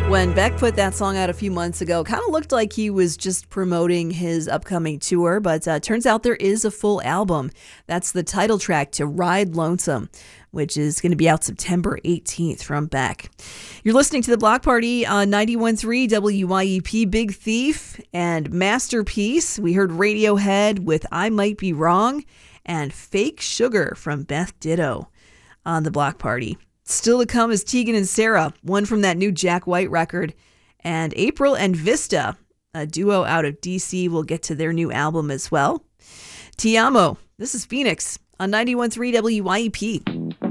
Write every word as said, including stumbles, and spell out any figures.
When Beck put that song out a few months ago, kind of looked like he was just promoting his upcoming tour, but uh, turns out there is a full album. That's the title track to Ride Lonesome, which is going to be out September eighteenth from Beck. You're listening to The Block Party on ninety-one point three W Y E P. Big Thief and Masterpiece. We heard Radiohead with I Might Be Wrong and Fake Sugar from Beth Ditto on The Block Party. Still to come is Tegan and Sara, one from that new Jack White record, and April and Vista, a duo out of D C, will get to their new album as well. Ti Amo, this is Phoenix on ninety-one point three W Y E P.